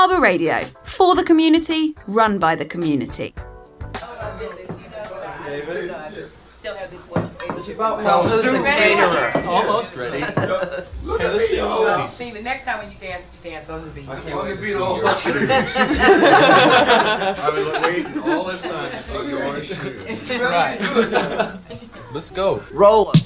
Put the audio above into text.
Harbour Radio, for the community, run by the community. So who's the caterer? Almost ready. Look at me, Stephen, next time when you dance on the beat. I can't wait to see your shoes. I was waiting all this time to see your shoes. Right. Let's go. Roll 'em.